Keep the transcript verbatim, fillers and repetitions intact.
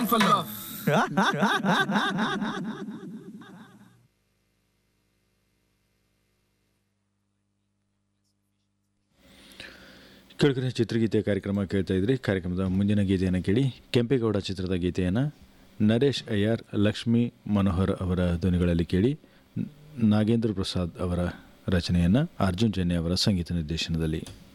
time for love. ಕೆಳಗಡೆ ಚಿತ್ರಗೀತೆ ಕಾರ್ಯಕ್ರಮ ಕೇಳ್ತಾ ಇದ್ರಿ. ಕಾರ್ಯಕ್ರಮದ ಮುಂದಿನ ಗೀತೆಯನ್ನು ಕೇಳಿ. ಕೆಂಪೇಗೌಡ ಚಿತ್ರದ ಗೀತೆಯನ್ನು ನರೇಶ್ ಅಯ್ಯರ್, ಲಕ್ಷ್ಮೀ ಮನೋಹರ್ ಅವರ ಧ್ವನಿಗಳಲ್ಲಿ ಕೇಳಿ. ನಾಗೇಂದ್ರ ಪ್ರಸಾದ್ ಅವರ ರಚನೆಯನ್ನು ಅರ್ಜುನ್ ಜನ್ಯ ಅವರ ಸಂಗೀತ ನಿರ್ದೇಶನದಲ್ಲಿ.